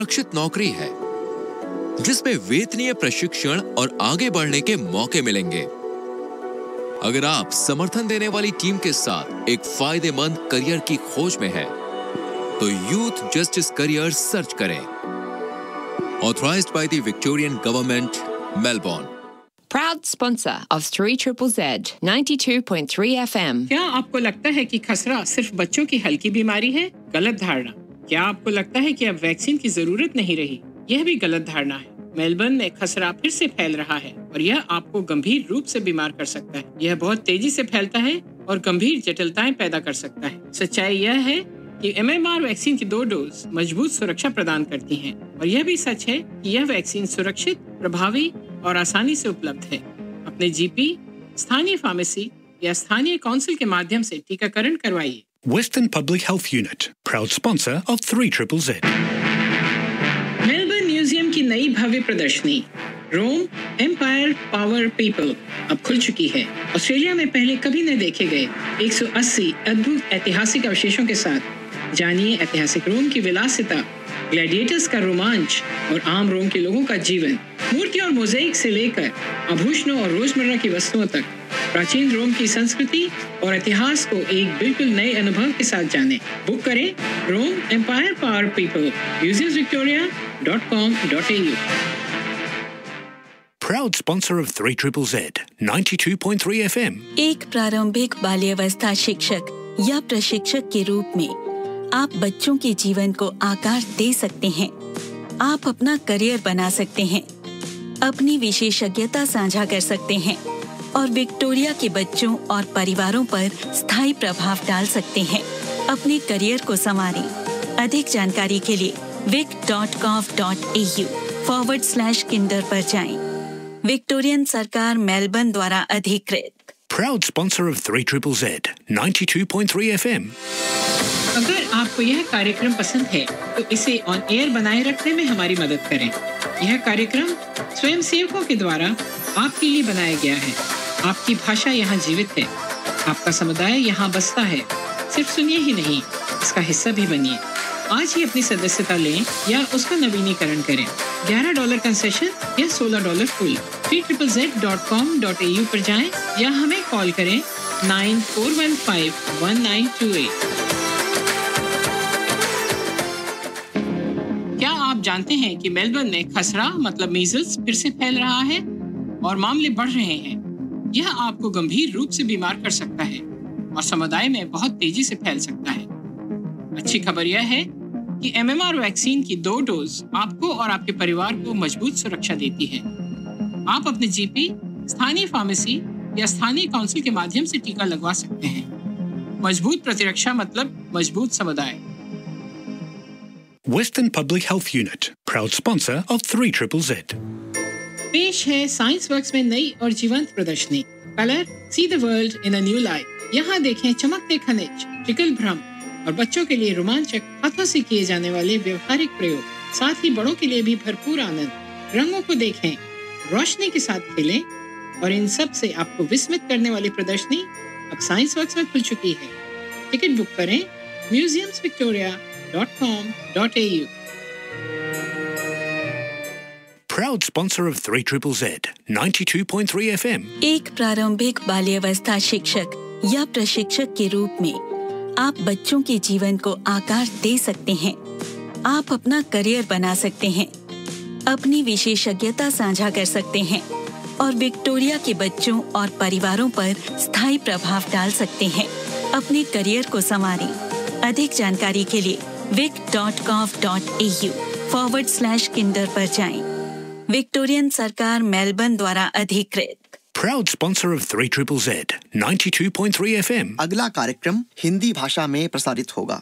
सुरक्षित नौकरी है जिसमें वेतनीय प्रशिक्षण और आगे बढ़ने के मौके मिलेंगे। अगर आप समर्थन देने वाली टीम के साथ एक फायदेमंद करियर की खोज में हैं, तो यूथ जस्टिस करियर सर्च करें। Authorized by the Victorian Government, Melbourne. Proud sponsor of 3ZZZ 92.3 FM. क्या आपको लगता है कि खसरा सिर्फ बच्चों की हल्की बीमारी है? गलत धारणा। क्या आपको लगता है कि अब वैक्सीन की जरूरत नहीं रही? यह भी गलत धारणा है। मेलबर्न में खसरा फिर से फैल रहा है और यह आपको गंभीर रूप से बीमार कर सकता है। यह बहुत तेजी से फैलता है और गंभीर जटिलताएं पैदा कर सकता है। सच्चाई यह है कि MMR वैक्सीन की 2 डोज मजबूत सुरक्षा प्रदान करती हैं और यह भी सच है कि यह वैक्सीन सुरक्षित, प्रभावी और आसानी से उपलब्ध है। अपने GP, स्थानीय फार्मेसी या स्थानीय काउंसिल के माध्यम से टीकाकरण करवाइए। Western Public Health Unit, proud sponsor of 3ZZZ. Melbourne museum की नई भव्य प्रदर्शनी रोम एम्पायर पावर पीपल अब खुल चुकी है। ऑस्ट्रेलिया में पहले कभी न देखे गए 180 अद्भुत ऐतिहासिक अवशेषों के साथ जानिए ऐतिहासिक रोम की विलासिता, ग्लैडिएटर्स का रोमांच और आम रोम के लोगों का जीवन। मूर्तियों और मोज़ेक से लेकर आभूषणों और रोजमर्रा की वस्तुओं तक प्राचीन रोम की संस्कृति और इतिहास को एक बिल्कुल नए अनुभव के साथ जानें। बुक करें रोम empire power people museumsvictoria.com.au। Proud sponsor of 3ZZZ 92.3 FM. एक प्रारंभिक बाल्यावस्था शिक्षक या प्रशिक्षक के रूप में आप बच्चों के जीवन को आकार दे सकते हैं। आप अपना करियर बना सकते हैं, अपनी विशेषज्ञता साझा कर सकते हैं और विक्टोरिया के बच्चों और परिवारों पर स्थायी प्रभाव डाल सकते हैं। अपने करियर को संवारें। अधिक जानकारी के लिए vic.gov.au/kinder पर जाएं। विक्टोरियन सरकार मेलबर्न द्वारा अधिकृत। Proud sponsor of 3ZZZ 92.3 FM. अगर आपको यह कार्यक्रम पसंद है तो इसे ऑन एयर बनाए रखने में हमारी मदद करें। यह कार्यक्रम स्वयंसेवकों के द्वारा आपके लिए बनाया गया है। आपकी भाषा यहाँ जीवित है, आपका समुदाय यहाँ बसता है। सिर्फ सुनिए ही नहीं, इसका हिस्सा भी बनिए। आज ही अपनी सदस्यता लें या उसका नवीनीकरण करें। $11 कंसेशन या $16 फुल। 3ZZZ.com.au पर जाएं या हमें कॉल करें 94151928। क्या आप जानते हैं कि मेलबर्न में खसरा मतलब मीजल्स फिर से फैल रहा है और मामले बढ़ रहे हैं? यह आपको गंभीर रूप से बीमार कर सकता है और समुदाय में बहुत तेजी से फैल सकता है। अच्छी खबर यह है कि MMR वैक्सीन की 2 डोज आपको और आपके परिवार को मजबूत सुरक्षा देती है। आप अपने GP, स्थानीय फार्मेसी या स्थानीय काउंसिल के माध्यम से टीका लगवा सकते हैं। मजबूत प्रतिरक्षा मतलब मजबूत समुदाय। Western Public Health Unit, proud sponsor of 3ZZZ. पेश है साइंस वर्क्स में नई और जीवंत प्रदर्शनी colour see the world in a new light. यहाँ देखें चमकते खनिज, ट्रिकल भ्रम और बच्चों के लिए रोमांचक हाथों से किए जाने वाले व्यवहारिक प्रयोग, साथ ही बड़ों के लिए भी भरपूर आनंद। रंगों को देखें, रोशनी के साथ खेलें और इन सब से आपको विस्मित करने वाली प्रदर्शनी अब साइंस वर्क्स में खुल चुकी है। टिकट बुक करें museumsvictoria.com.au। Proud sponsor of 3ZZZ 92.3 FM. एक प्रारंभिक बाल्यावस्था शिक्षक या प्रशिक्षक के रूप में आप बच्चों के जीवन को आकार दे सकते हैं। आप अपना करियर बना सकते हैं, अपनी विशेषज्ञता साझा कर सकते हैं और विक्टोरिया के बच्चों और परिवारों पर स्थायी प्रभाव डाल सकते हैं। अपने करियर को संवारें। अधिक जानकारी के लिए vic.gov.au/kinder पर जाएं। विक्टोरियन सरकार मेलबर्न द्वारा अधिकृत। Proud sponsor of 3ZZZ 92.3 FM. अगला कार्यक्रम हिंदी भाषा में प्रसारित होगा।